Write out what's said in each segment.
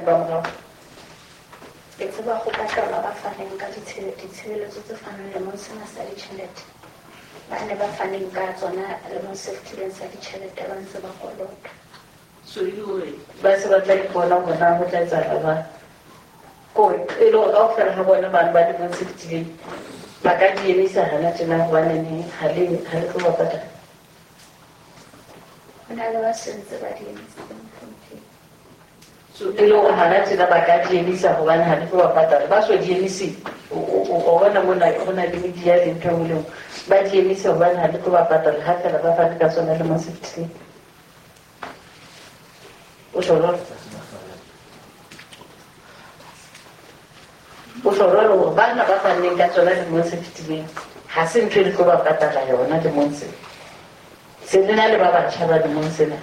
ba morao ke tseba go patala ba faneng ka ditshebeletso tse fanang lemong sena sa ditjhelete ba ne ba faneng ka tsona lemong se fetileng sa ditjhelete ba ntse ba kolota so ba se ba tla ipona gona go tla etsahala ba ko e le go kaofela ga bona bana ba lemong se fetileng ba ka di emisa gana tjena gobanene ga le tlo ba patala go na le ba sentse ba di emisitseng so e le go gana tjena ba ka di emisa gobane ga di tlo ba patala ba so di emise o bona mona go na le media le ntho engwe le engwe ba di emise gobane ga di tlo ba patala ga fela ba fane ka sona lemong se fetileng o tshwarwa gore bana ba fanneng ka tsona lemong se fetileng ga se ntho e di tlo ba patala yona lemong se le na le ba batjha ba lemong sena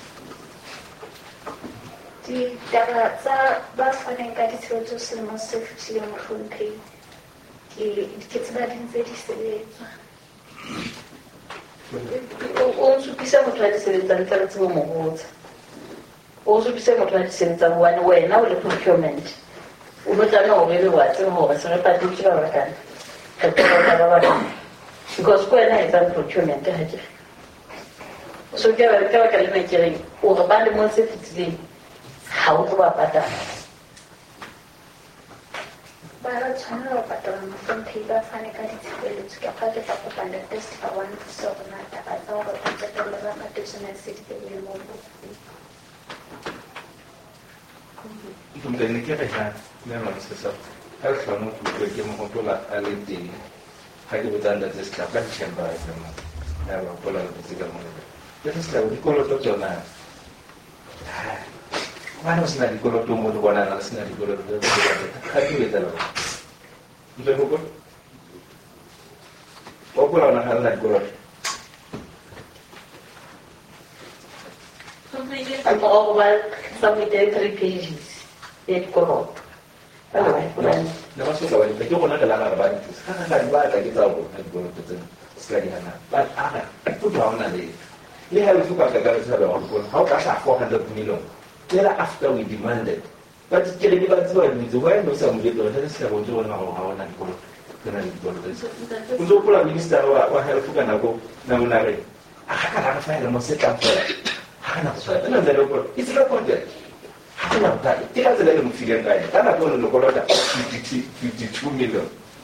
ditaba tsa ba faneng ka ditshebeletso selemong se fetileng mohlompheng ke tseba di ntse di sebetsa o nsupisa motho a di sebetsang tla re tsebo mogotsa o supise motho a di sebetsang gobane wena o le procurement o no tlameha gore e le wa tseba gore se re patetse ba bakana kgetloa ba bakana because ko wena etsang procurement ga kere so ke baka le makereng gore ba lemong se fetileng ga o tlo ba patala ba ra tshwanela go patala mohlompheng ba fane ka ditshebeletso ke ga ke tla kopang le test ba one thusa gore na taba tsa gore ba tsetelle ba patetsona se di bebile mo bofeng Kemudian kita lihat memang sesat harus lalu kita mengontrol alih ini. Hanya bertanda sesuatu siapa memang. Kalau pola itu juga mulai. Jadi sekarang di kolot tu jangan. Mana mesti di kolot tu mau tu mana mesti di kolot tu. Hati itu lah. Itu bukan. Apa lah nak hal di kolot. I'm over submitted 3 pages. It korot. Nama suka wajib. Itu pun ada lama banyak. Sekarang ada banyak lagi tahu pun ada korot itu. Sekali hana. But ada. Itu tahu nanti. Ini harus suka segala sesuatu pun. How does that 400 million? Then after we demanded. But jadi kita jual ni jual ni sama dia tu. Jadi saya pun jual nama nanti korot. Kena korot itu. Untuk pula minister wa help kan aku namunari. Akan ada file mesti campur. Hana sesuatu nanti report. It's reported. Hana tak. Tidak ada lagi figure kaya. Karena tu nak kalau ada 52 million.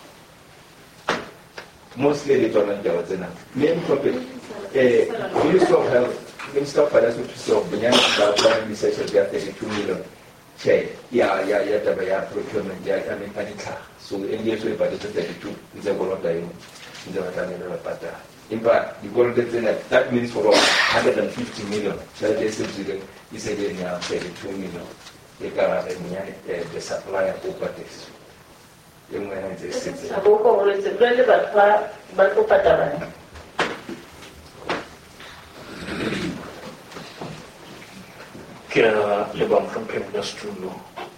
Mostly di tahun Jawa Tengah. Main topic. Minister of Health, Minister of Finance, Minister of Finance, dan Research dia 32 million. Saya, ya, dah bayar procurement dia kami panikah. So India sudah pada 32. Kita kalau dah ini, kita akan ada pada. In fact, the goal that means for 150 million. So they subsidy is again 32 million. They got the supply of properties. Yung mga nag-exist. Ako ko ulit sa grande ba ko pataran. Kaya lebang from Pemdas dulu.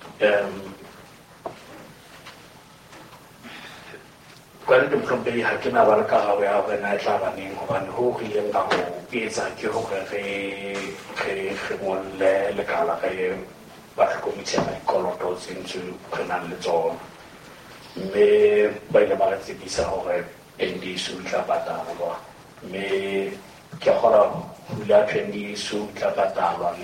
Kalau tu perempuan hakim awal kau awal naik lawan ni, orang hu yang kau biasa kau ke mula lekala ke bahkan komisi ni kalau tu sinju kenal lejo, me banyak banget sih bisa orang endi sulit pada apa, me kau orang hula endi sulit pada apa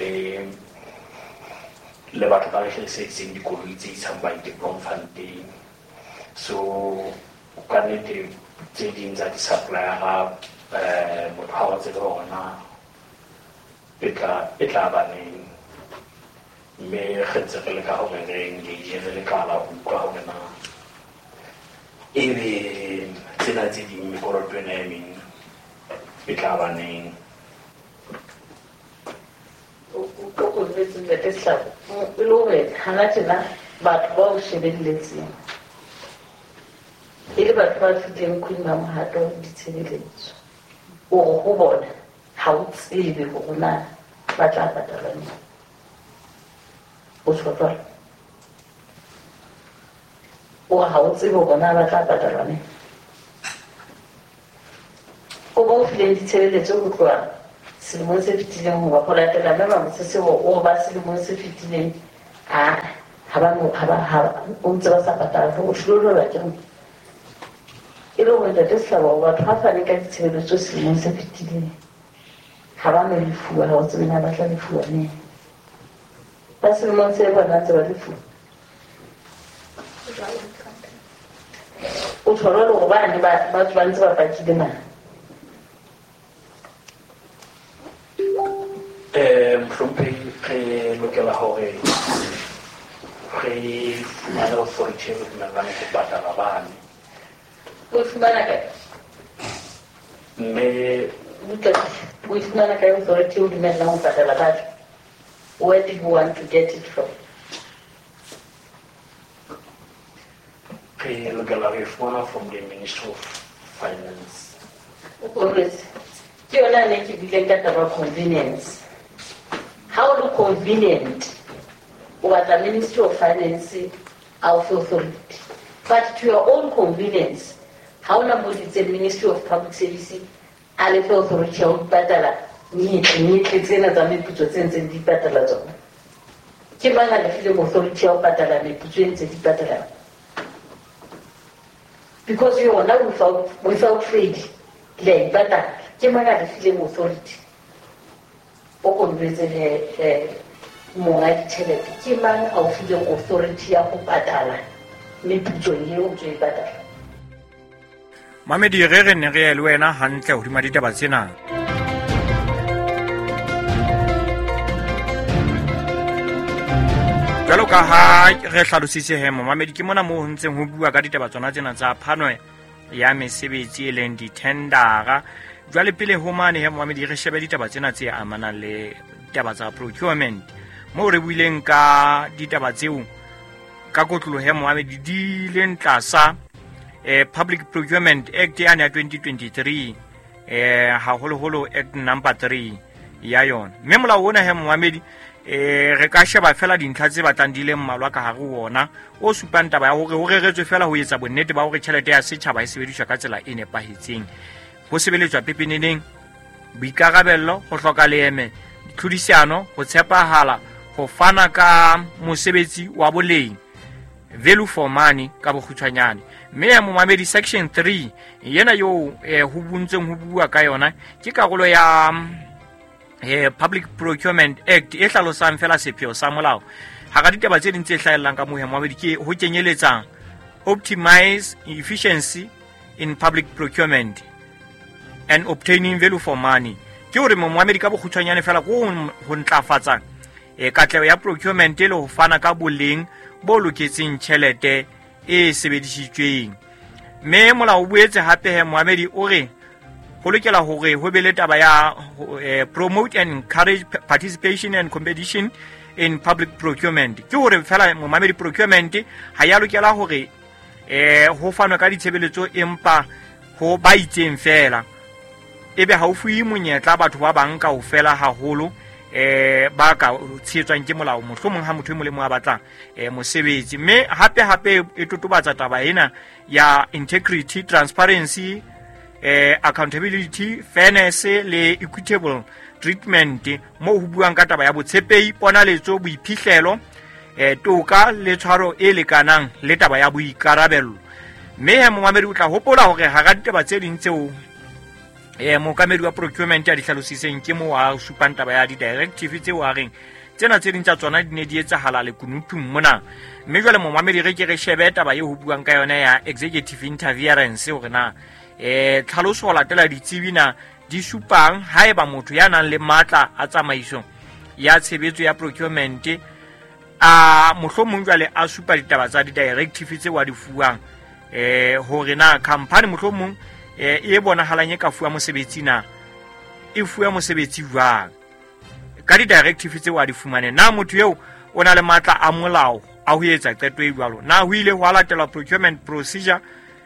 lebat pada sesi di kulit sampai di konfanti, so kan itu jadi jadi supply apa mutawar itu na ika bani me khadza leka ho ngeng di leka la ko ho na ini tina jadi mi korot benemi ika bani ko netse de tsa lo re hana tsena batho ba o shebelletse ile batho ba fitleng khwima mohato ditshebeletso o go bona ha o tsebe go na ba tla patala ni o tshotla o ha o tsebe go na ba tla patala ni o ba o fitleng ditshebeletso go tloa selemong se fetileng go ba go latela mme ba se o ba selemong se fetileng a o ntse ba sa patala go hlolola ke e le gore ntate Setlhabo batho ba fane ka ditshebeletso selemong se fetileng ga ba no lefuwa ga o tsebe na ba tla lefuwa ne ba selemong se bona tse ba lefuwa o thola le gore bane batho ba ntse ba pakile mana mohlompheng re lokela hore re fumane authority e dumellang go patala bane o fumana kae mme o fumana kae authority e dumellang go patala batho where did you want to get it from re lokela re fumana from the Ministry of Finance always ke yona ne ke bileng ka taba convenience how to convenient what the Ministry of Finance of authority but to your own convenience how nobody the Ministry of Public Service a le authority ya go patala ni tsena tsa meputso tse di patala tsona ke mang a le file authority ya go patala meputso tse di patala because you are now without trade le patala ke mang a le file authority o konvetse monga ditšhelete ke mang a o fileng authority ya go patala meputso eo o tse e patala mamedi re ne re le wena hantle hodima ditaba tsena jalo ka ha re hlalositse hemo mamedi ke mona mo ntseng ho bua ka ditaba tsona tsena tsa phano ya mesebetsi e leng ditendara jwale pele ho mane hemo mamedi re shebe ditaba tsena tse amanang le ditaba tsa procurement mo re buileng ka ditaba tseo ka kotlolo hemo mamedi di leng tlasa Public Procurement Act ya 2023 haholo Act number 3 ya yona mme molao ona hemo mamedi re ka sheba fela dintlha tse batlang di le mmalwa ka hare wona o supang taba ya hore ho reretswe fela ho etsa bonnete ba hore tjhelete ya setjhaba e sebediswa ka tsela e nepahetseng ho sebeletswa pepeneneng boikarabello ho hloka leeme tlhodisano ho tshepahala ho fana ka mosebetsi wa boleng value for money ka bokgutshwanyane mme ya momamedi section 3 yena yo ho buntseng ho bua ka yona ke karolo ya Public Procurement Act e hlalosang fela sepheo sa molao ha ka ditaba tse ding tse hlahellang ka mohe momamedi ke ho kenyeletsa optimize efficiency in public procurement and obtaining value for money ke hore momamedi ka bokgutshwanyane fela go ho ntlafatsa katleho ya procurement le ho fana ka boleng bo loketseng tjhelete e sebedisitsweng mme molao o boetse hape he mohamedi o re ho lokela hore ho be le taba ya promote and encourage participation and competition in public procurement ke hore fela mohamedi procurement ha ya lokela hore ho fanwa ka ditshebeletso empa ho ba itseng fela ebe haufi monyetla batho ba bang ka ho fela haholo ba ka tshetswang ke molao mohlomong ha motho e molemo a batla mosebetsi mme hape e totobatsa taba ena ya integrity transparency accountability fairness le equitable treatment mo ho buang ka taba ya botshepehi ponaletso boiphihlelo toka le tshwaro e lekanang le taba ya boikarabello mme ha mohamedi o tla hopola hore ha ga ditaba tse ding tseo mokamedi wa procurement ya dihlalosiseng ke mo wa supang taba ya di-directive tseo a reng tsena tse ding tsa tsona di ne di etsahala le kunutung mona mme jwale mohamedi re ke re shebe taba eo ho buang ka yona ya executive interference hore na tlhaloso ho latela ditsebina di supang haeba motho ya nang le matla a tsamaiso ya tshebetso ya procurement a mohlomong jwale a supa ditaba tsa di-directive tseo a di fuang hore na company mohlomong e bonahalang ka fuwa mosebetsi na e fuwa mosebetsi jwang ka di-directive tseo a di fumane na motho eo o na le matla a molao a ho etsa qeto e jwalo na ho ile ho latelwa procurement procedure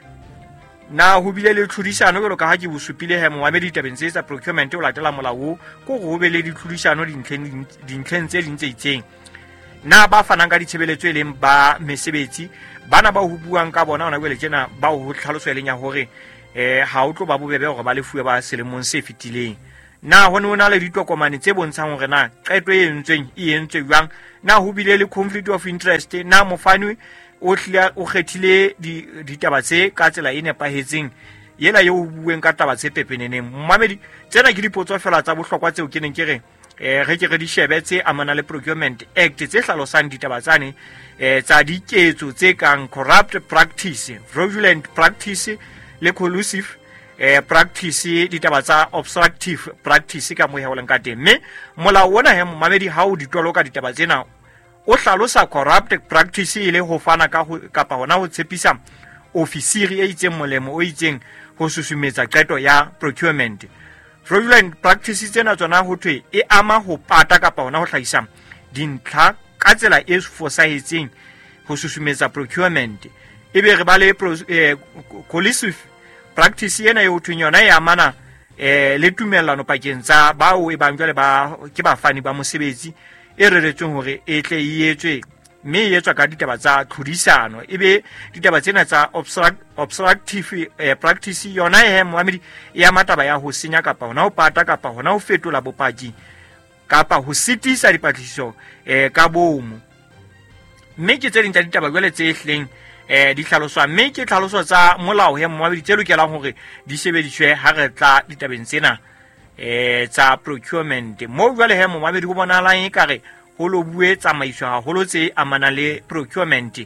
na ho bile le tlhodisano jwalo ka ha ke bosupile he mohamedi tabeng tse tsa procurement o latela molao ko go be le ditlhodisano dintlheng tse ding tse itseng na ba fanang ka ditshebeletso e leng ba mesebetsi bana ba ho buang ka bona ona jwale tjena ba ho tlhaloso e leng ya hore ha o tlo ba bobebe hore ba lefuwe ba selemong se fetileng na ho ne hona le ditokomane tse bontshang hore na qeto e entswe jwang, na ho bile le conflict of interest, na mofani o kgethile ditaba tse ka tsela e nepahetseng yela yo bueng ka taba tse pepeneneng. Mmamedi, tsena ke dipotso fela tsa bohlokwa tseo ke neng ke re re ke re di shebe tse amana le Procurement Act tse hlalosang ditaba tsane tsa diketso tse kang corrupt practice, fraudulent practice le collusive practice, ditaba tsa obstructive practice ka mo heolang ka teng. Mme molao ona he Mmamedi ha o ditoloka ditaba tsena o hlalosa corrupt practice ile ho fana kapa hona ho tshepisa ofisiri e itseng molemo o itseng ho susumetsa qeto ya procurement. Fraudulent practices tsena tsona ho thwe e ama ho pata kapa hona ho hlahisa dintlha ka tsela e fosahetseng ho susumetsa procurement. Ebe re ba le collusive practice ena e ho thweng yona e amana le tumellano pakeng tsa bao e bang jwale ke bafani ba mosebetsi e reretsweng hore e tle e etswe, mme e etswa ka ditaba tsa tlhodisano. Ebe ditaba tsena tsa obstructive practice yona e Mohamedi e ama taba ya ho senya kapa hona ho pata kapa hona ho fetola bopaki kapa ho sitisa dipatlisiso ka bomo. Mme ke tse ding tsa ditaba jwale tse hleng di hlaloswa, mme ke tlhaloso tsa molao he Mohamedi tse lokelang hore di sebediswe ha re tla ditabeng tsena tsa procurement. Mo jwale he Mohamedi ho bonahalang e kare ho lo bue tsamaiso haholo tse amana le procurement.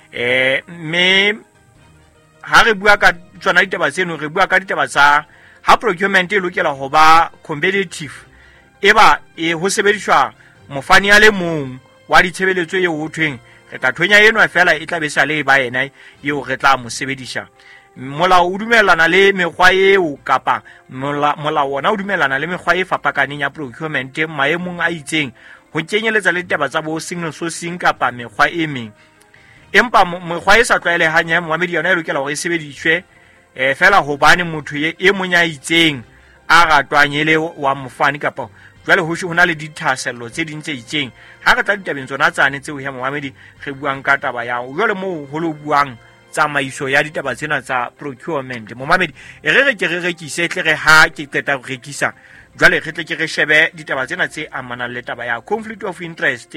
Mme ha re bua ka tsona ditaba tseno re bua ka ditaba tsa ha procurement e lokela ho ba competitive, eba ho sebediswa mofani ya le mong wa ditshebeletso eo ho thweng re tla thonya eno fela e tla be sa le ba yena eo re tla mo sebedisha. Molao o dumellana le mekgwa eo kapa molao ona o dumellana le mekgwa e fapakaneng ya procurement maemong a itseng ho kenyeletsa le ditaba tsa bo single sourcing kapa mekgwa e meng. Empa mekgwa e sa tlwaelehang ya Mohamedi yona e lokela hore e sebediswe fela hobane motho e mong ya itseng a ratwang ele wa mofani kapa jwale ho na le dithasello tse ding tse itseng. Ha re tla ditabeng tsona tsane tseo he Mohamedi re buang ka taba ya jwale moo ho lo buang tsamaiso ya ditaba tsena tsa procurement. Mohamedi e re ke re rekise tle re ha ke qeta go rekisa jwale re tle ke re shebe ditaba tsena tse amanang le taba ya conflict of interest,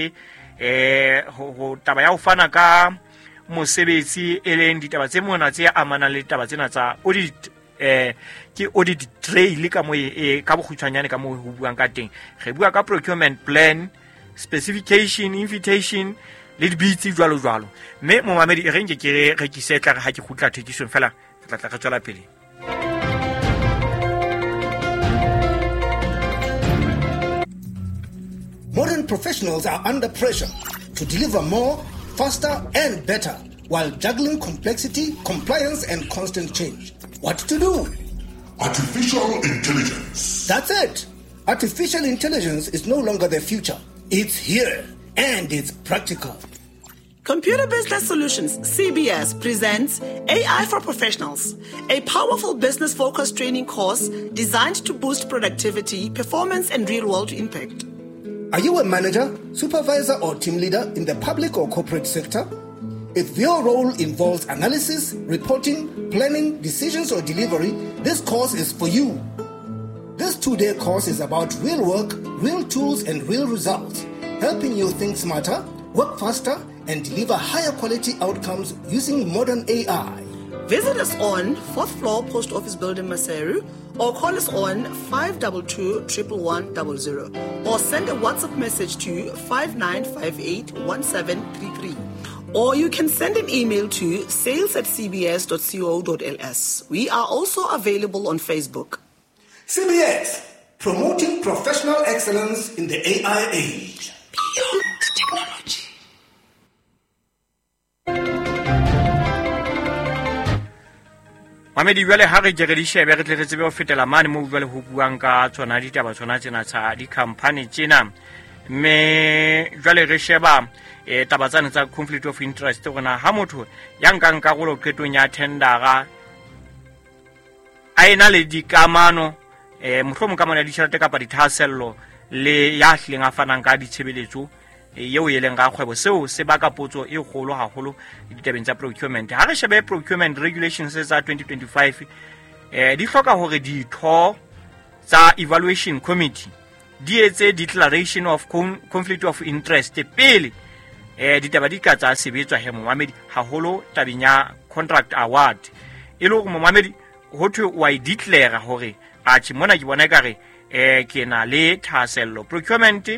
ho taba ya ho fana ka mosebetsi e leng ditaba tse mona tse amanang le taba tsena tsa audit, ke audit trail ka mo ka bokgutshwanyane ka mo ho buang ka teng. Re bua ka procurement plan, specification, invitation le dibitsi jwalo jwalo. Mme Mohamedi e reng ke re rekise tla ha ke khutla thekisong fela tla re tswela pele. Modern professionals are under pressure to deliver more, faster, and better while juggling complexity, compliance, and constant change. What to do? Artificial intelligence. That's it. Artificial intelligence is no longer the future. It's here, and it's practical. Computer Business Solutions, CBS, presents AI for Professionals, a powerful business-focused training course designed to boost productivity, performance, and real-world impact. Are you a manager, supervisor, or team leader in the public or corporate sector? If your role involves analysis, reporting, planning, decisions, or delivery, this course is for you. This 2-day course is about real work, real tools, and real results, helping you think smarter, work faster, and deliver higher quality outcomes using modern AI. Visit us on 4th floor Post Office Building, Maseru, or call us on 522-11100, or send a WhatsApp message to 59581733. Or you can send an email to sales@cbs.co.ls. We are also available on Facebook. CBS, promoting professional excellence in the AI age. Beyond technology. Mohamedi jwale ha re ke re di shebe re tle re tsebe ho fetela mane mo jwale ho buang ka tsona ditaba tsona tsena tsa di-company tsena. Mme jwale re sheba taba tsane tsa conflict of interest gona ha motho ya nkang karolo qetong ya tendera a ena le dikamano mohlomong ka mona di tšhelete kapa dithasello le ya hleng a fanang ka ditshebeletso yeo e leng ga kgwebo. Seo se baka potso e kgolo haholo ditabeng tsa procurement. Ha re shebe procurement regulations tsa 2025 di hloka hore ditho tsa evaluation committee di etse declaration of conflict of interest pele ditaba di ka tsa sebetswa he Momamedi haholo tabeng ya contract award e le go Momamedi ho thwe wa I declare hore a tshi mona ke bona ekare ke na le thasello procurement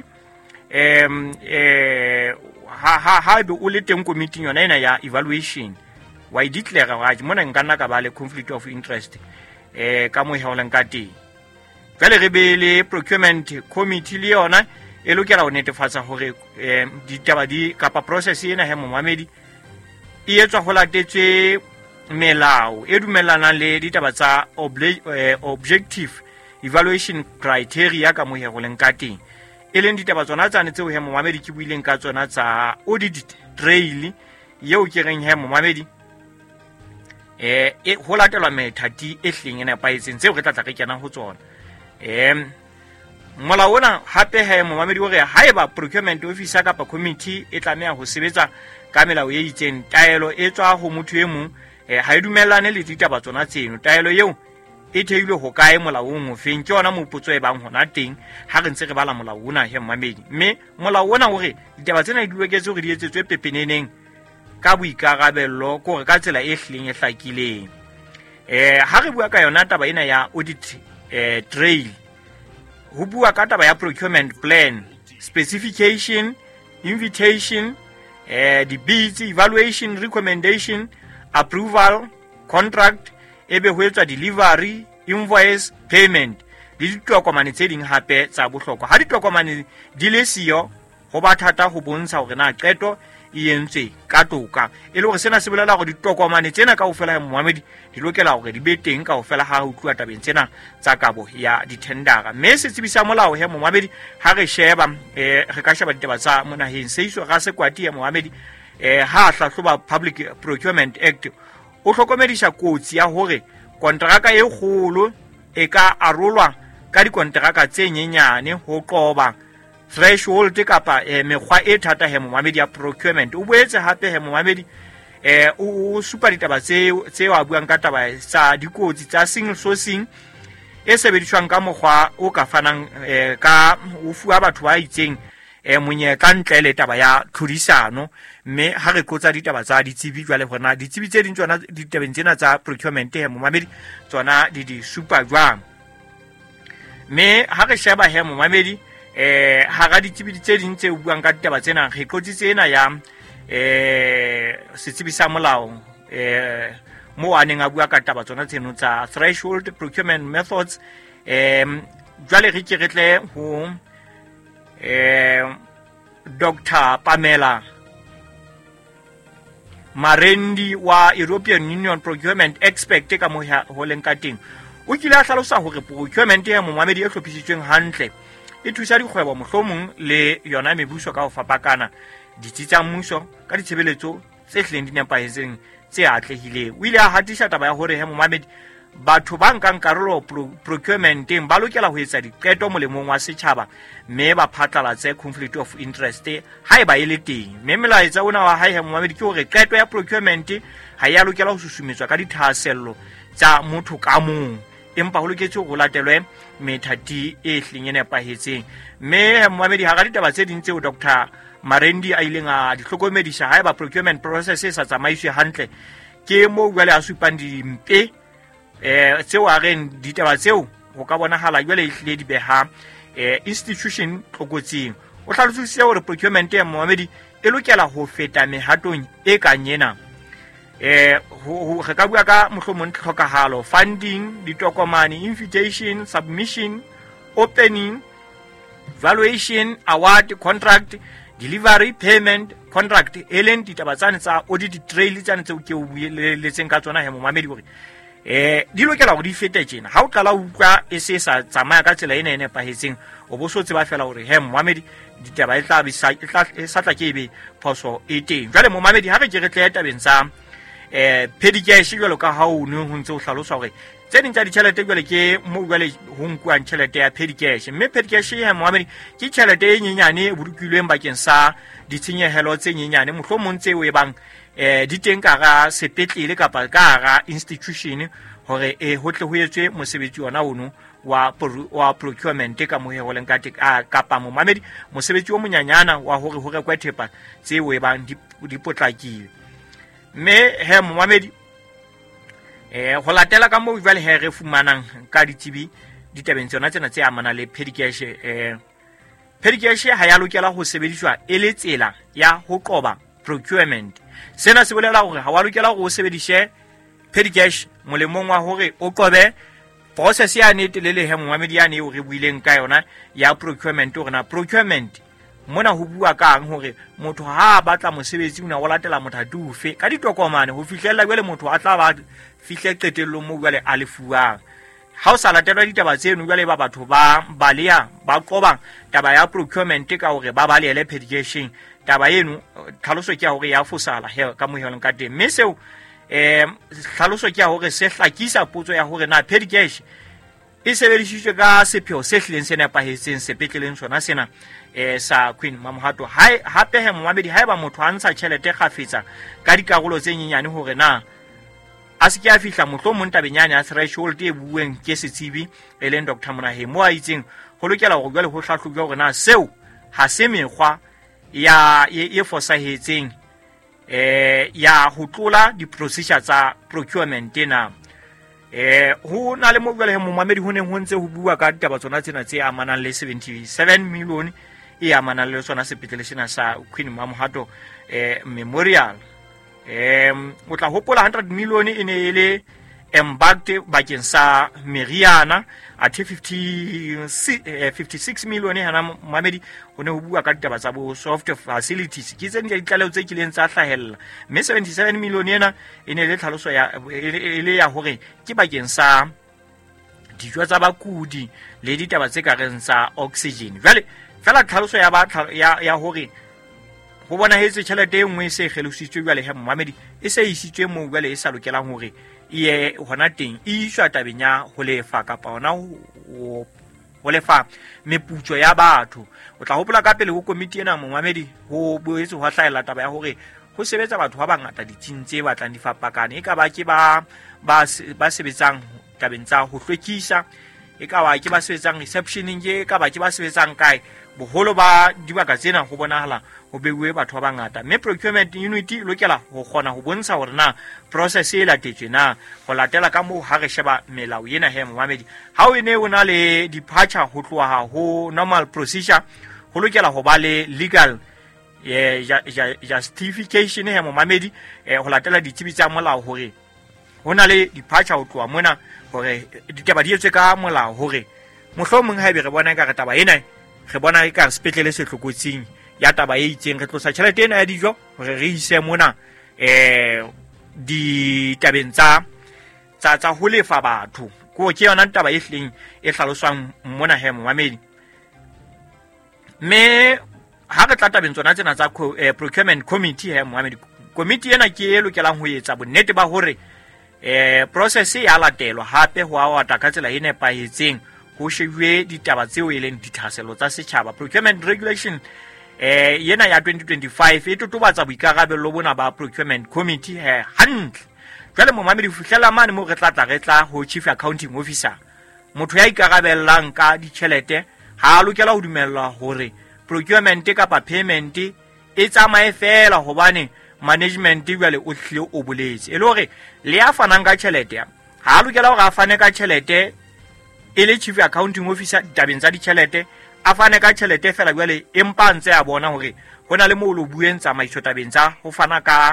ha be o le teng committee yona ena ya evaluation wa I declare wa tshi mona nka nna ka ba le conflict of interest ka mo heolang ka teng jale re be le procurement committee le yona e lokela ho netefatsa hore ditaba di kapa process ena he Momamedi e etswa ho latetswe melao e dumellanang le ditaba tsa objective evaluation criteria ka mo heoleng ka teng e leng ditaba tsona tsane tseo he Momamedi ke buileng ka tsona tsa audit trail yeo ke reng he Momamedi e ho latelwa methati e hleng ena paetseng tseo re tla tla re kena ho tsona molao ona hape he Momamedi hore haeba procurement officer kapa committee e tlameha ho sebetsa ka melao e itseng taelo e tswa ho motho e mong ha e dumellane le ditaba tsona tseno taelo eo e theilwe ho kae molaong o feng ke yona moputso e bang hona teng ha re ntse re bala molao ona he Momamedi mme molao ona hore ditaba tsena di loketse hore di etsetswe pepeneneng ka boikarabello ko re ka tsela e hleng e hlakileng ha re bua ka yona taba ena ya audit trail ho bua ka taba ya procurement plan specification invitation the bids evaluation recommendation approval contract ebe ho etswa delivery invoice payment le ditokomane tse ding hape tsa bohlokwa ha ditokomane di le siyo ho ba thata ho bontsha hore na qeto e entswe ka toka e le hore sena se bolela hore ditokomane tsena kaofela ya Momamedi di lokela hore di be teng kaofela ha ho tluwa tabeng tsena tsa kabo ya dithendara mme se tsebisa molao he Momamedi ha re sheba re ka sheba ditaba tsa monaheng se iso ga se kwati ya Momamedi ha hlahloba Public Procurement Act o hlokomedisa kotsi ya hore kontraka e kgolo e ka arolwa ka dikontraka tse nyenyane ho qoba threshold kapa mekgwa e thata he Momamedi ya procurement o boetse hape he Momamedi o supa ditaba tse wa buang ka taba tsa dikotsi tsa single sourcing e sebediswang ka mokgwa o ka fanang ka o fuwa batho ba itseng monyetla ntle le taba ya tlhodisano mme ha re kotsa ditaba tsa ditsebi jwale hona ditsebi tse ding tsona ditabeng tsena tsa procurement he Momamedi tsona di super jwang mme ha re sheba he Momamedi ha ga ditsebi tse ding tse buang ka ditaba tsena re kotsitse ena ya setsebi sa molao mo aneng a bua ka taba tsona tseno tsa threshold procurement methods jwale re ke re tle ho Dr. Pamela Marendi wa European Union procurement expert ka mo ho leng ka teng o kile a hlalosa hore procurement ya Momamedi e hlophisitsweng hantle e thusa dikgwebo mohlomong le yona mebuso ka ho fapakana ditsi tsa mmuso ka ditshebeletso tse hleng di nepahetseng tse atlehileng o ile a hatisa taba ya hore he Momamedi batho ba nkang karolo procurementeng ba lokela ho etsa diqeto molemong wa setjhaba mme ba phatlalatse conflict of interest ha eba e le teng mme melaetsa ona wa hae he Momamedi ke hore qeto ya procurement ha ya lokela ho susumetswa ka dithasello tsa motho ka mong empa ho loketse ho latelwe methati e hleng e nepahetseng mme he Momamedi ha ga ditaba tse ding tseo Dr. Marendi a ileng a di hlokomedisa ha eba procurement process e sa tsamaiswe hantle ke mo jwale a supang dimpe tseo a reng ditaba tseo ho ka bonahala jwale ehlile di beha institution tlokotsing o hlalositse hore procurement ya Momamedi e lokela ho feta mehatong e kang ena re ka bua ka mohlomong tlhokahalo funding ditokomane invitation submission opening valuation award contract delivery payment contract elen ditaba tsane tsa audit trail tsane tseo ke o bueletseng ka tsona he Momamedi hore di lokela hore di fete tjena ha o qala o utlwa e se sa tsamaya ka tsela ena e nepahetseng o bo so tseba fela hore he Momamedi ditaba e tla sa tla ke be phoso e teng jwale Momamedi ha re ke re tle tabeng tsa petty cash jwalo ka ha o ne ho ntse o hlalosa hore tse ding tsa ditjhelete jwale ke mo jwale ho nkuang tjhelete ya petty cash mme petty cash he Momamedi ke tjhelete e nyenyane e bolokilweng bakeng sa ditshenyehelo tse nyenyane mohlomong tseo e bang di teng ka ga sepetlele kapa ka ga institution hore ho tle ho etswe mosebetsi ona ono wa procurement ka mohe ho leng ka kapa momamedi mosebetsi o monyanyana wa hore ho rekwe thepa tseo e bang di potlakile. Mme he momamedi ho latela ka moo jwale he re fumanang ka ditsebi ditabeng tsona tsena tse amana le petty cash. Petty cash ha ya lokela ho sebediswa e le tsela ya ho qoba procurement. Sena se bolela hore ha wa lokela ho sebedishe petty cash molemong wa hore o qobe process ya netelele he momamedi ya ne o re buileng ka yona ya procurement. Hore na procurement mona ho bua kang hore motho ha batla mosebetsi una o latela mothati ufe ka ditokomane ho fihlella jwale motho a tla ba fihle qetellong mo jwale a lefuwang. Ha o sa latelwa ditaba tseno jwale ba batho ba baleya ba qoba taba ya procurement ka hore ba balele petty cash. Taba eno tlhaloso ke ya hore ya fosala he ka mohelong ka teng. Mme seo tlhaloso ke ya hore se hlakisa potso ya hore na petty cash e sebedisitswe ka sepheo se hlileng se nepahetseng sepetleleng sona sena sa Queen Mamohato. Hape he momamedi haeba motho a ntsha tjhelete kgafetsa ka dikarolo tse nyenyane hore na a se ke a fihla mohlomong tabenyane ya threshold e bueng ke setsebi e leng Dr. Monahe mo a itseng ho lokela hore jwale ho hlahlojwe hore na seo ha se mekgwa ya e fosahetseng ya ho tlola di-procedure tsa procurement na. Ho na le mo jwale he momamedi ho neng ho ntse ho bua ka ditaba tsona tsena tse amanang le 77 million e amanang le sona sepetlele sena sa Queen Mamohato Memorial. O tla hopola 100 million e ne e le embarked bakeng sa meriana athe 56 million hana momamedi ho ne ho bua ka ditaba tsa bo soft facilities ke tse di tlaleo tse kileng tsa hlahella. Mme 77 million ena e ne le tlhaloso ya ile ya hore ke bakeng sa dijo tsa bakudi le ditaba tse ka reng sa oxygen. Jwale fela tlhaloso ya hore ho bona hetse tjhelete e nngwe se kgelusitswe jwale he momamedi e se isitswe mo jwale e sa lokelang hore e hona teng e iswa tabeng ya ho lefa kapa hona ho lefa meputso ya batho. O tla hopola ka pele ho komiti ena momamedi ho boetse ho hlahella taba ya hore ho sebetsa batho ba bangata ditsing tse batlang di fapakane. E ka ba ke ba sebetsang tabeng tsa ho hlwekisa, e ka ba ke ba sebetsang receptioning, e ka ba ke ba sebetsang kae. Boholo ba dibaka tsena ho bonahala ho beuwe batho ba bangata. Mme procurement unit e lokela ho kgona ho bontsha hore na process e latetswe na ho latela ka moo ha re sheba melao ena he momamedi. Ha o ne o na le departure ho tloha ho normal procedure ho lokela ho ba le legal justification he momamedi ho latela ditsebi tsa molao hore ho na le departure ho tloha mona hore ditaba di etswe ka molao hore mohlomong haebe re bona ka re taba ena re bona e ka sepetlele se hlokotsing ya taba e itseng re tlosa tjhelete ena ya dijo hore re ise mona ditabeng tsa ho lefa batho ko ke yona taba e hleng e hlaloswang mona he momamedi. Mme ha re tla tabeng tsona tsena tsa procurement committee he momamedi, committee ena ke e lokelang ho etsa bonnete ba hore process ya latelwa hape ho a ka tsela e nepahetseng ho shejwe ditaba tseo e leng dithaselo tsa setjhaba. Procurement regulation yena ya 2025 e totobatsa boikarabello bona ba procurement committee hantle. Jwale momamedi ho fihlela mane mo re tla ho chief accounting officer, motho ya ikarabellang ka ditjhelete ha lokela ho dumella hore procurement kapa payment e tsamaye fela hobane management jwale o hlile o boletse e le hore le ya fanang ka tjhelete ha lokela hore a fane ka tjhelete e le chief accounting officer tabeng tsa ditjhelete a fane ka tjhelete fela jwale empa ntse a bona hore hona le mo lo bueng tsamaiso tabeng tsa ho fana ka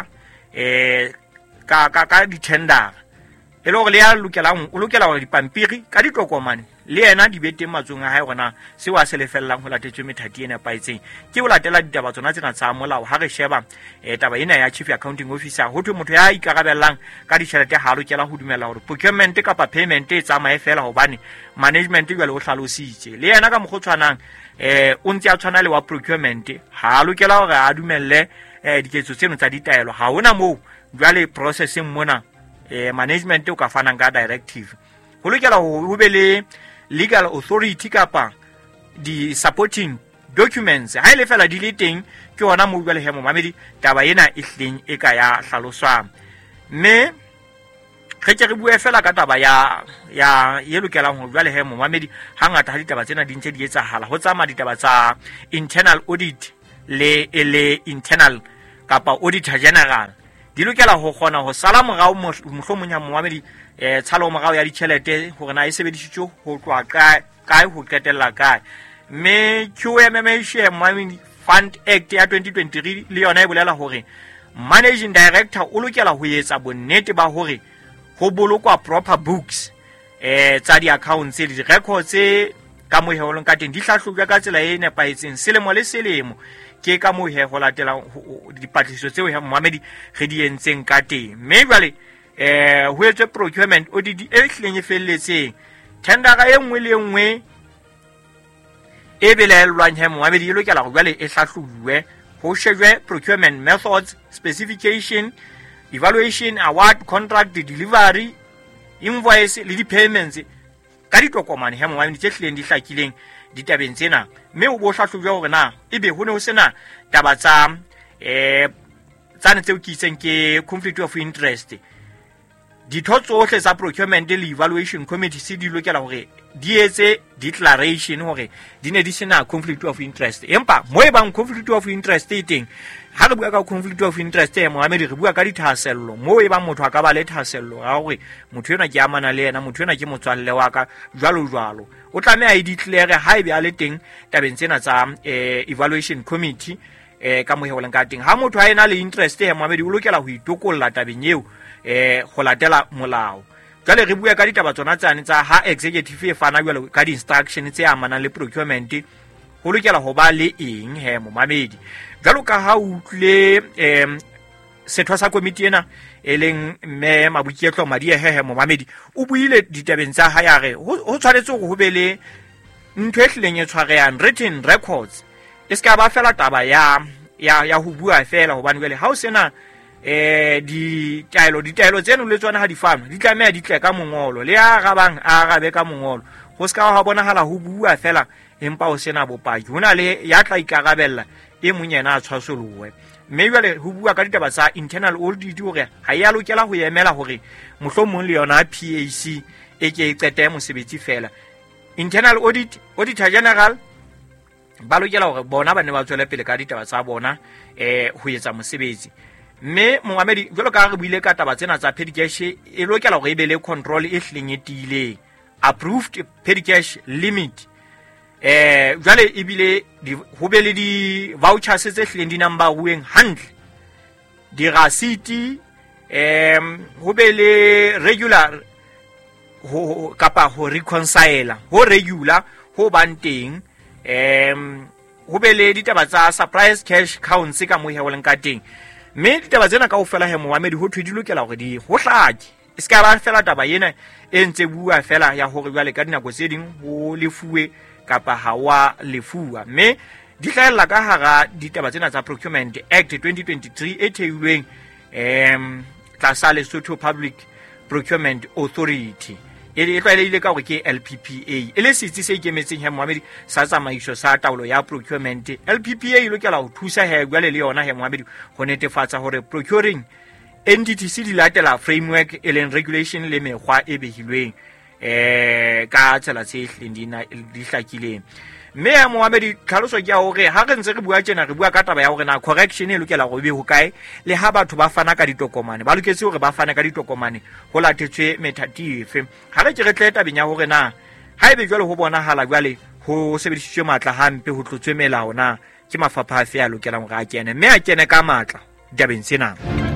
di-tender e le hore le ya lokelang o lokela hore dipampiri ka ditokomane le yena di bete matsong a hae rona se wa se lefellang ho latetswe methati ena paitseng ke ho latela ditaba tsona tsena tsa molao. Ha re sheba taba ena ya chief accounting officer ho thwe motho ya ikarabellang ka ditjhelete ha lokela ho dumella hore procurement kapa payment e tsamaye fela hobane management jwale o hlalositse le yena ka mokgotshwanang o ntse a tshwana le wa procurement ha lokela hore a dumelle diketso tseno tsa ditaelo. Ha hona moo jwale processing mona management o ka fanang ka directive. Ho lokela ho be le legal authority kapa di supporting documents ha ile fela di le teng ke ona mo jwale he momamedi taba ena e hleng e ka ya hlaloswang. Mme re bue fela ka taba ya e lokelang ho jwale he momamedi hangata ha ditaba tsena di ntse di etsahala ho tsama ditaba tsa internal audit le internal kapa auditor general di lokela ho kgona ho sala morao mohlomong ya momamedi tshalo morao ya ditjhelete hore na e sebedisitswe ho tloa kae ho qetella kae me QMMH Money Fund Act ya 2023 le yona e bolela hore managing director o lokela ho etsa bonnete ba hore ho bolokwa proper books tsa di accounts le records ka moheholong ka teng di hlahlojwa ka tsela e nepahetseng selemo le selemo ke ka mohe ho latela dipatlisiso tseo ya Mohamedi re di entseng ka teng mme jwale ho etswe procurement audit e hleng e felletseng tendera e nngwe le nngwe e belelwang he Mohamedi e lokela go jwale e hlahlojwe ho shejwe procurement methods specification evaluation award contract delivery invoice le di-payments ka ditokomane he Mohamedi tse hleng di hlakileng ditabeng tsena mme o bo hlahlojwa hore na ebe ho ne ho sena taba tsa tsane tseo ke itseng ke conflict of interest ditho tsohle tsa procurement le evaluation committee se di lokela hore di etse declaration hore di ne di sena conflict of interest empa mo e bang conflict of interest e teng ha re bua ka conflict of interest Mohamedi re bua ka dithasello mo e bang motho a ka ba le thasello ha hore motho ena ke amana le yena motho ena ke motswalle wa ka jwalo o tlameha e declare ha ebe a le teng tabeng tsena tsa evaluation committee ka moheholeng ka teng ha motho a ena le interest Mohamedi o lokela ho itokolla tabeng eo go latela molao jale re bua ka ditaba tsona tsane tsa ha executive e fana jwale ka di-instruction tse amanang le procurement ho lokela ho ba le eng he Mohamedi jalo ka ha o utlwile setho sa committee ena e leng mme Mabuketlo Madie he Mohamedi o buile ditabeng tsa ha ya re ho tshwanetse go be le ntho e hleng e tshwarehang written records e ska ba fela taba ya ho bua fela hobane jwale ha o sena ditaelo tseno le tsona ha di fanwa di tlameha di tle ka mongolo le a rabang a arabe ka mongolo ho ska ha bonahala ho bua fela empa o sena bopaki hona le ya tla ikarabella e monyena a tshwasolowe mme jwale ho bua ka ditaba tsa internal audit hore ha ya lokela ho emela hore mohlomong le yona PAC e ke qete mosebetsi fela internal auditor general ba lokela hore bona ba ne ba tswele pele ka ditaba tsa bona ho etsa mosebetsi mme Mohamedi jwalo ka re buile ka taba tsena tsa petty cash e lokela hore e be le control e hleng e tiileng approved petty cash limit jwale e bile ho be le di vouchers tse hleng di number uweng hantle di receipt ho be le regular ho kapa ho reconcile ho regular ho banteng ho be le ditaba tsa surprise cash counts ka moheholeng ka teng mme ditaba tsena ka ofela he Mohamedi ho thwe di lokela hore di ho hlaki e ska ba fela taba ena e ntse bua fela ya hore jwale ka dinako tse ding ho lefuwe kapa ha wa lefuwa mme di hlaella ka hara ditaba tsena tsa Procurement Act 2023 e theilweng tlasa Lesotho Public Procurement Authority e tlwaelehile ka hore ke LPPA e le setsi se ikemetseng he Mohamedi sa tsamaiso sa taolo ya procurement LPPA e lokela ho thusa he jwale le yona he Mohamedi ho netefatsa hore procuring entities di latela framework e leng regulation le mekgwa e behilweng ka tsela tse hleng di hlakileng mme ya Mohamedi tlhaloso ke ya hore ha re ntse re bua tjena re bua ka taba ya hore na correction e lokela go be ho kae le ha batho ba fana ka ditokomane ba loketse hore ba fana ka ditokomane ho latetswe methatife ha re ke re tle tabeng ya hore na ha ebe jwale ho bonahala jwale ho sebedisitswe matla hampe ho tlotswe melao na ke mafapha a fe a lokelang hore a kene mme a kene ka matla tabeng tsena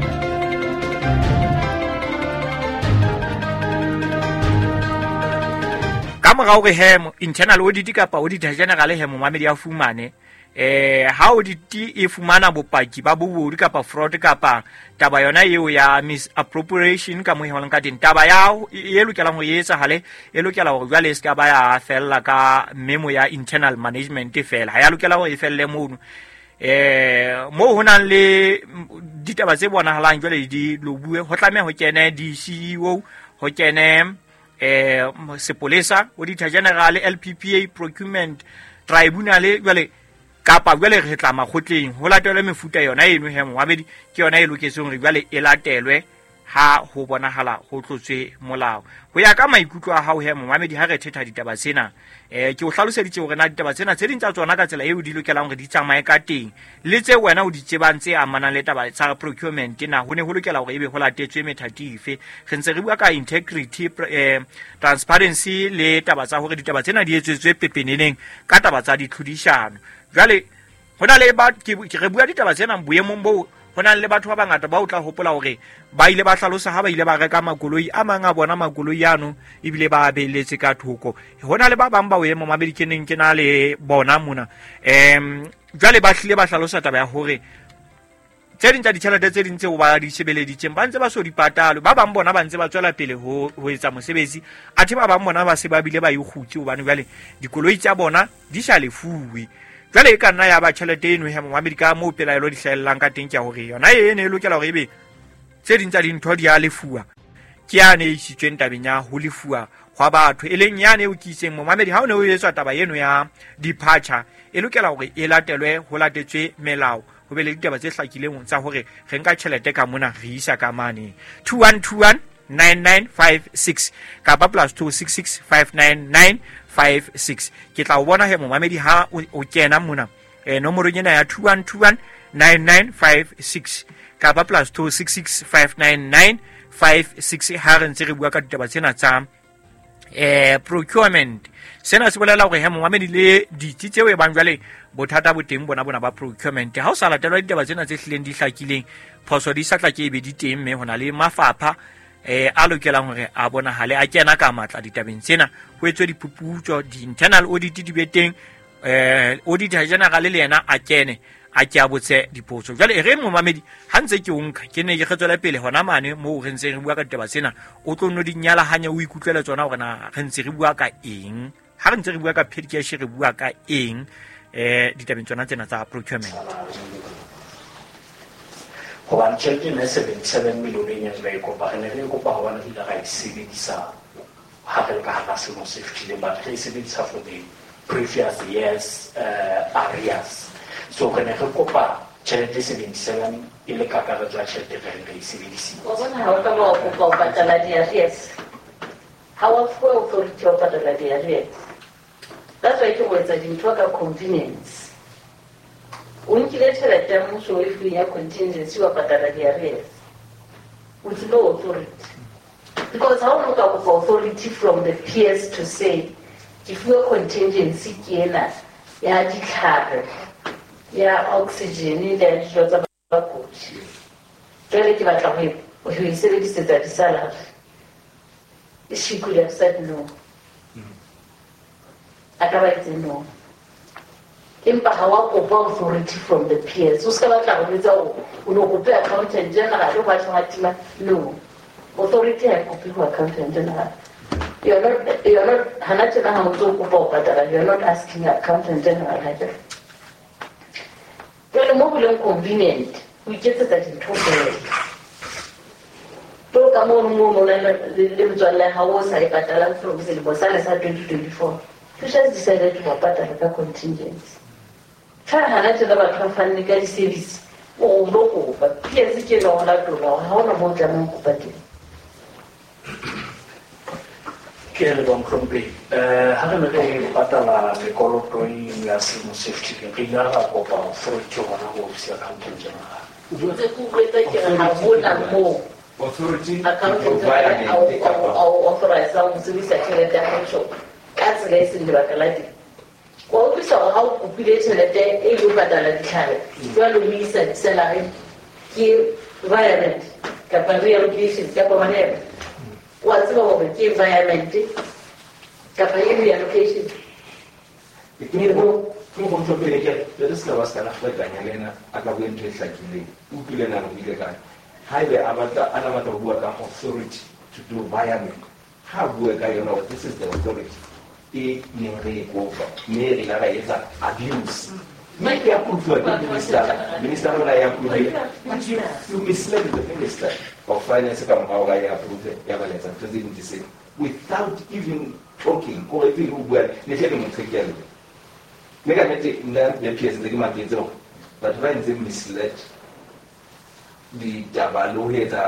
ka morao re he internal audit kapa auditor general he Mohamedi a fumane ha audit e fumana bopaki ba bobodu kapa fraud kapa taba yona eo ya misappropriation ka moheholeng ka teng taba ya e lokelang ho etsa hale e lokela hore jwale ska ba ya fella ka memo ya internal management fela ha ya lokela ho e felle mono mo honang le ditaba tse bonahalang jwale di lobue ho tlameha ho kene di CEO ho kene sepolesa auditor general LPPA procurement tribunal jwale kapa jwale re tla makgotleng ho latelwe mefuta yona eno he Mohamedi ke yona e loketseng re jwale e latelwe ha ho bonahala ho tlotswe molao. Ho ya ka maikutlo a hao he momamedi ha re thetha ditaba tsena, ke o hlaloseditse hore na ditaba tsena tse ding tsa tsona ka tsela eo di lokelang hore di tsamaye ka teng, le tse wena o di tsebang tse amanang le taba tsa procurement na ho ne ho lokela hore ebe ho latetswe methati efe. Re ntse re bua ka integrity, transparency le taba tsa hore ditaba tsena di etsetswe pepeneneng ka taba tsa ditlhodishano. Jwale hona le re bua ditaba tsena boemong bo hona le batho ba bangata ba o tla hopola hore ba ile ba hlalosa ha ba ile ba reka makoloi a mang a bona makoloi yano ebile ba a beletse ka thoko. Hona le ba bang ba boemo mabekeneng ke na le bona mona jwale ba hlile ba hlalosa taba ya hore tse ding tsa ditjhelete tse ding tseo ba di sebeleditseng ba ntse ba so di patalo, ba bang bona ba ntse ba tswela pele ho etsa mosebetsi, athe ba bang bona ba se ba bile ba ikgutse hobane jwale dikoloi tsa bona di sa lefuwe. Jwale e ka nna ya ba tjhelete eno he momamedi ka moo pelaelo di hlahellang ka teng ke ya hore yona ene e lokela hore ebe tse ding tsa dintho di a lefuwa ke yane e isitsweng tabeng ya ho lefuwa hwa batho, e leng yane eo ke iseng momamedi ha o ne o etswa taba eno ya departure e lokela hore e latelwe ho latetswe melao, ho be le ditaba tse hlakileng tsa hore re nka tjhelete ka mona re isa ka mane 2121 9956 kapa +266 59956. Ke tla o bona he momamedi ha o kena mona nomoro ena ya 2121 9956 kapa +266 59956 ha re ntse re bua ka ditaba tsena tsa procurement. Sena se bolela hore he momamedi le ditsi tseo e bang jwale bothata bo teng bona ba procurement ha o sa latelwa ditaba tsena tse hlileng di hlakileng, phoso di sa tla ke be di teng, mme hona le mafapha a lokelang hore a bonahale a kena ka matla ditabeng tsena, ho etswe diphuputso, di-internal audit di be teng, auditor general le yena a kene a ke a botse dipotso. Jwale re momamedi ha ntse ke o nka ke ne ke kgetswela pele hona mane moo re ntse re bua ka ditaba tsena, o tlo nno di nyala hanya o ikutlwela tsona hore na re ntse re bua ka eng, ha re ntse re bua ka petty cash re bua ka eng ditabeng tsona tsena tsa procurement. Hobane tjhelete ena 77 milione e nyang ba e kopa, re ne re kopa hobane re ka e sebedisa ha re le ka hara selemo se fetileng, but re e sebedisa for the previous years arrears. So re ne re kopa tjhelete 77 e le kakaretso ya tjhelete re e sebedisitse. Wa bona ha o ka ba o kopa o patala di-arrears, ha wa fuwa authority o patala di-arrears. That's why ke go etsa dintho ka convenience. O nkile tjhelete ya mmuso o e fileng ya contingency wa patala di-arrears with no authority, because ha o no ka kopa authority from the peers to say ke fiwa contingency ke ena ya ditlhare ya oxygen le ya dijo tsa bakudi, jwale ke batla ho e sebedisetsa di-salary, she could have said no. A ka ba itse no, empa ha wa kopa authority from the peers. O ska batla go bitsa o no kopa accountant general o ba tshwana tima, no, authority ha kopi ho accountant general. You're not hana tena ha o tlo kopa o patala, you're not asking accountant general ha jwale. Jwale mo boleng convenient o iketsetsa dintho fela. To ka mo le bitswalla ha o sa e patala from selemo sa 2024. We just decided to patala ka contingency. Try hana tena ba tla fanne ka di-service o lo go ba PS ke lo la tola ha ona mo tla mo kopateng. Ke le bon kompe ha re ne patala le koloto ya selemo se fetileng re ya ga kopa authority hona go ofisi accountant general. O tse ku kwetsa ke ha bona mo authority accountant general au authorize sa mo sebisa tšhelete ya motho ka tsela e seng lebaka la teng. Wa utlwisa gore ha o kopile tšhelete e le o patala ditlhare jwale o isa di-salary ke environment kapa reallocation kapa whatever, wa tseba gore ke environment kapa e reallocation. Ke go ntse pele ke le se ba ska la fetanya lena a ka go ntse hlakile o pile na go ile ka haebe abata ana batla go bua ka authority to do environment, ha bua ka yona this is the authority e ne re go me re la etsa abuse. Make your proof minister la ya proof you misled the minister of finance come how I approve ya ba letsa president without even talking or even well ne tele mo tsekele me ka metse nna le PS le ma tsetso but when they misled the dabalo heta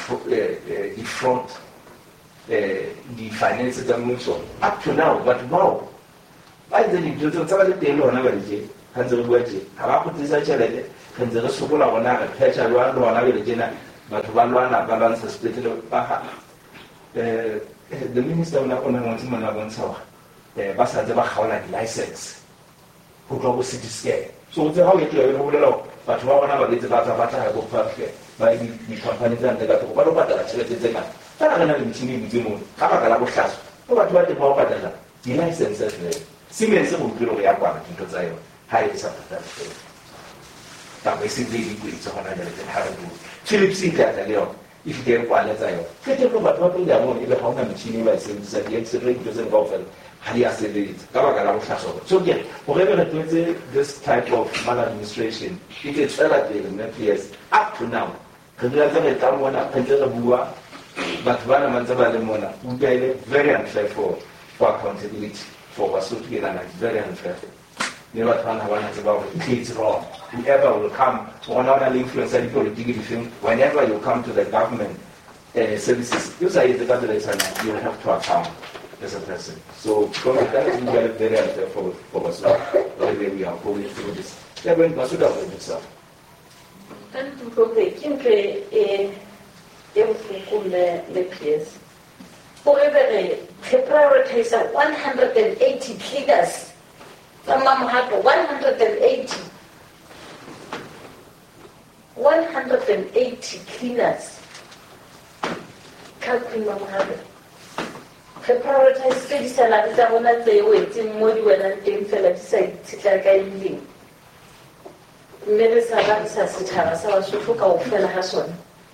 defraud the finances tsa mmuso up to now but wow ba ntse dintho tsa ba le teng lona ba le ha ntse re bua tje ha ba kgotlisa tšhelete re ntse re sokola gona re phetša lona le tjena batho ba lwana ba lwantsha sepetlele ba the minister ona ngwantse mona ba bontsha hore ba sa ntse ba kgaola di-license go tloa go city scan so tse ha o etle go bolela batho ba bona ba letse ba tla go fafe ba di-company tsa ntle ka thoko ba lo patala tšhelete tse ngata fela re na le metšhini e butse mono ka baka la bohlaswa go batho ba teng ba go patala di-license fela Siemens go utlwile go ya kwala dintho tsa yone ha e sa patala fela kapa e se le dikwetso gona jale tse tharo di Philips e tla le yone e fitele kwala tsa yone ke teng batho ba tlo ya mo e be ga ona metšhini ba e sebedisa di-x-ray dilo tse kaofela ha di a sebetsa ka baka la bohlaswa so ke gore re tlwetse this type of maladministration e ke tswela pele MPS up to now re dira tse re tla mona re ntse re bua batho ba na mantse ba le mona utlwa ile very unfair for accountability for Basotho ke nana very unfair ne batho bana ba ntse ba go it's wrong whoever will come ona le influence ya political thing whenever you come to the government services you say the government you have to account as a person so from that we are very unfair for Basotho where we are going through this yeah when Basotho will do so kan tu ke le PS. However, they prioritize 180 cleaners. Mama had 180. 180 cleaners. Calculating Mama had. They prioritize 30 salaries. I want to say, waiting more when I came to like say, like I live. Many salaries are sit here, so I should look out for the husband.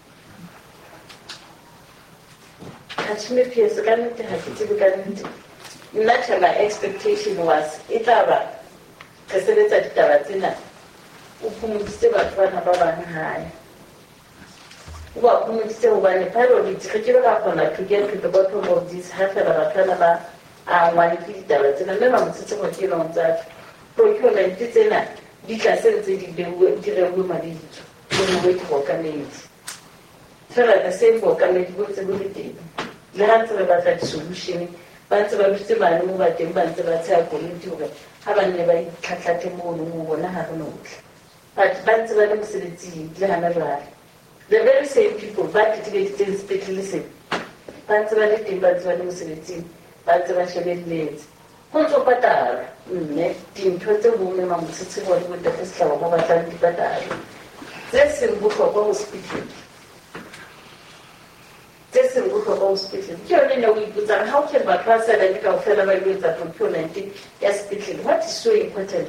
My expectation was itaba keseletsa ditaba tsena o phomoditse batho ba na ba bang hae o ba phomoditse hobane priority ge ke ba kgona to get to the bottom of this ha fela batho ba a ngwale ke ditaba tsena mme ba motsetse go ke long tsa procurement tsena di tla sentse di rewe maditso go mo ke go kanetse fela the same go kanetse go tse go le teng le ha ntse ba tla solution ba ntse ba bitse mane mo ba teng ba ntse ba tsaya komiti hore ha ba ne ba itlhatlhate mo mo bona ha re notle but ba ntse ba le mosebetsi le hana jwale the very same people ba ditibeditseng sepetlele se ba ntse ba le teng ba ntse ba le mosebetsi ba ntse ba shebelletse go ntse patala mme dintho tse bome mamosetse bone mo teng se tla ba batlang di patala tse seng bohlokwa ho sepetlele this is good for hospital. How can my person and our fellow with the procurement hospital? What is so important?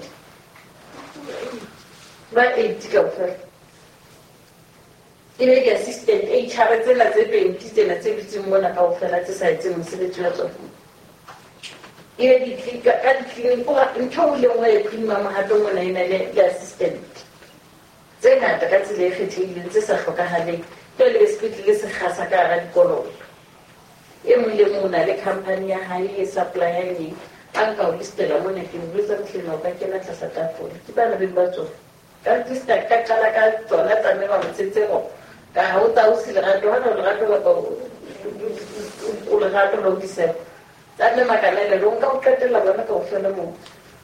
But it go for it assistant HR and as a dentist and a service one of our fellow society in the of even if you got clean totally away clean mama had no one in the assistant. Then I got to leave it in this Africa. Le sepetlele se gasa ka ga dikoloto e mo le mona le company ya hae e supply eng a nka o listela mona ke botsa mhlelo ka kena tlasa tafole ke bana be ba tsona ka lista ka kala ka tsona tsa me ba motsetse go ka ha o tsa o sile ga tsona le ga tsona ba o le ga tsona o dise tsa me makana le nka o qetela bana ka o fela mo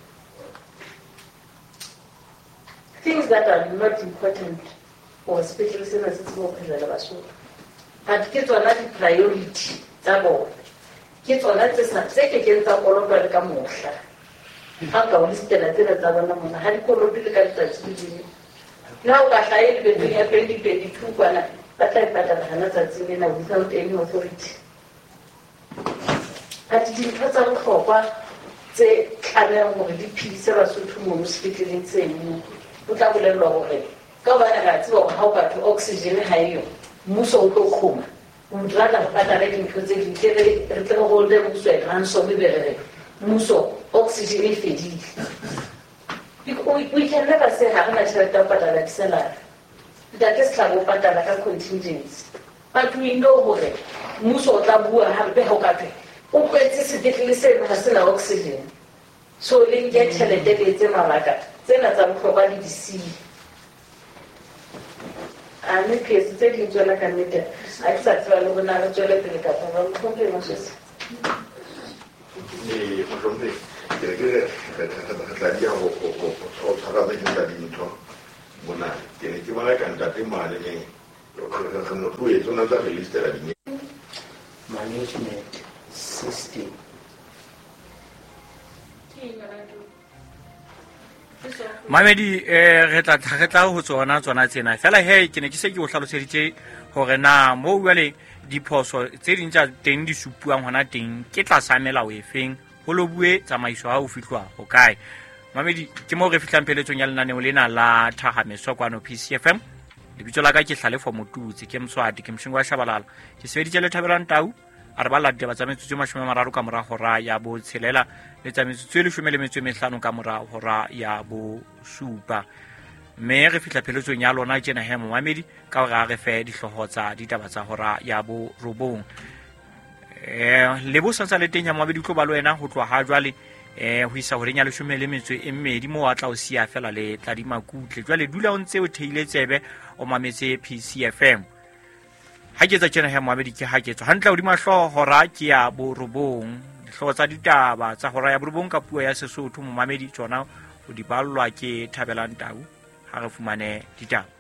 things that are not important or especially since it's more preservation. But kids are not the priority. Kids are not the second all over the Camosha. How can we still at the Zavana? How do you look at that? Now, I will be a 2022 one, but I better another thing without any authority. But it was a hope. Say, I will be peace or to speaking in saying, put up a law. Governor has how about oxygen high muso home. Would rather patalating because they hold them ransom muso oxygen feed. We can never say how much patala seller. That is patala contingents. But we know what muso tabu have behokate. Who basically say has oxygen. So they get tell a debate in Malaga. Then as I'm probably the sea. a mme phesi tse di tswela ka nnete a ke sa tseba le bona re tswele pele ka taba motlhompe mosese motlhompe ke re tla dia go tshwara tsa dintho bona ke ne ke bona ka ntate male ne re no tloe tsona tsa re listela di management system Mamedi re tla ho tsona tsena fela he ke ne ke se ke o hlaloseditse hore na mo jwale diphoso tse ding tsa teng di supuang hona teng ke tlasa melao efeng ho lo bue tsamaiso ha o fihlwa ho kae. Mamedi ke mo re fihlang pheletsong ya lenaneo lena la Thagameso kwano PCFM. Lebitso la ka ke Hlalefo Motutsi ke Mswati ke Mshingo wa Shabalala ke sebeditse le Thabelang Tau a re ba la ditaba tsa metsotso 30 ka mora hora ya bo tshelela le tsa metsotso 15 ka mora hora ya bo supa mme re fihla pheletsong ya lona tjena he Momamedi ka hore a re fe dihloho tsa ditaba tsa hora ya bo robong le bo santsa le teng ya Momamedi tlo ba le wena ho tloha ha jwale ho isa hore nya 12 mo a tla o sia fela le tla di makutle jwale dula o ntse o theile tsebe o mametse PCFM ha ke tsa tjena he Momamedi ke ha ke tswa hantle hodima hloho hora ke ya bo robong dihloho tsa ditaba tsa hora ya bo robong ka puo ya Sesotho Momamedi tsona o di ballwa ke Thabelang Tau ha re fumane ditaba